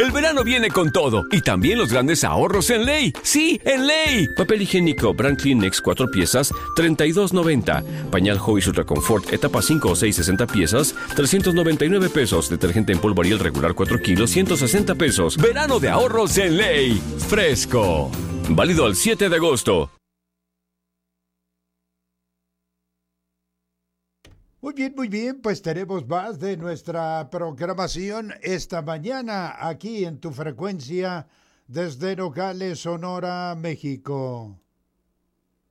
El verano viene con todo y también los grandes ahorros en Ley. ¡Sí, en Ley! Papel higiénico Brand Kleenex 4 piezas, $32.90. Pañal Hobbies Ultra Comfort etapa 5 o 6, 60 piezas, $399. Detergente en polvo Ariel regular 4 kilos, $160. Verano de ahorros en Ley. Fresco. Válido al 7 de agosto. Muy bien, pues tenemos más de nuestra programación esta mañana aquí en tu frecuencia desde Nogales, Sonora, México.